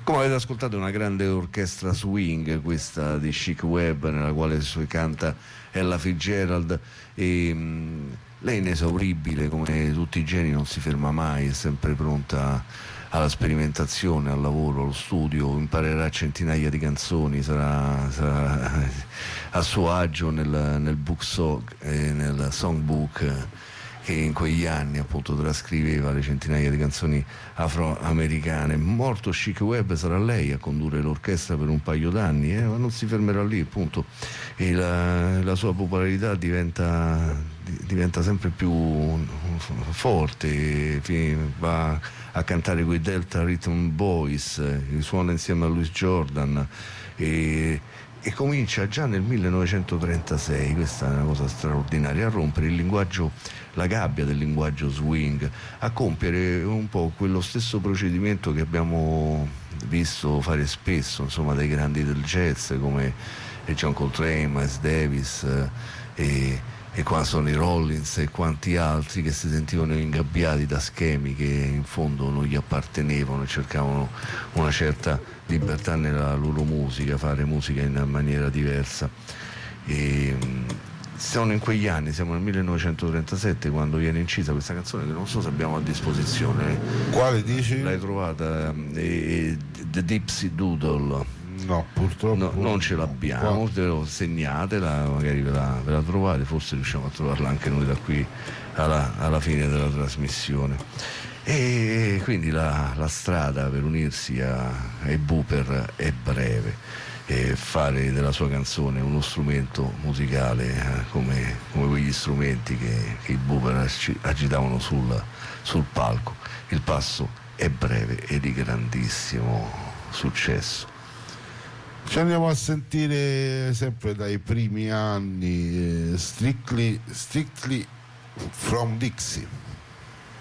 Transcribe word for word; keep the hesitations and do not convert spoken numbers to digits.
Come avete ascoltato, è una grande orchestra swing questa di Chic Webb, nella quale canta Ella Fitzgerald, e mh, lei è inesauribile, come tutti i geni, non si ferma mai, è sempre pronta alla sperimentazione, al lavoro, allo studio, imparerà centinaia di canzoni, sarà, sarà a suo agio nel, nel book song, eh, nel songbook, che in quegli anni appunto trascriveva le centinaia di canzoni afroamericane. Morto Chic Webb, sarà lei a condurre l'orchestra per un paio d'anni, eh, ma non si fermerà lì, appunto, e la, la sua popolarità diventa, diventa sempre più forte, va a cantare con i Delta Rhythm Boys, suona insieme a Louis Jordan, e e comincia già nel millenovecentotrentasei, questa è una cosa straordinaria, a rompere il linguaggio, la gabbia del linguaggio swing, a compiere un po' quello stesso procedimento che abbiamo visto fare spesso, insomma, dai grandi del jazz come John Coltrane, Miles Davis, e, e qua sono i Rollins e quanti altri che si sentivano ingabbiati da schemi che in fondo non gli appartenevano e cercavano una certa libertà nella loro musica, fare musica in maniera diversa. E, siamo in quegli anni, siamo nel millenovecentotrentasette quando viene incisa questa canzone che non so se abbiamo a disposizione. Quale dici? L'hai trovata? E, The Dipsy Doodle. No, purtroppo no, non ce l'abbiamo, no. Segnatela, magari ve la, ve la trovate, forse riusciamo a trovarla anche noi da qui alla, alla fine della trasmissione. E quindi la, la strada per unirsi a, ai Booper è breve, e fare della sua canzone uno strumento musicale, eh, come, come quegli strumenti che, che i Booper agitavano sul, sul palco. Il passo è breve e di grandissimo successo. Ci andiamo a sentire sempre dai primi anni, eh, Strictly, Strictly from Dixie.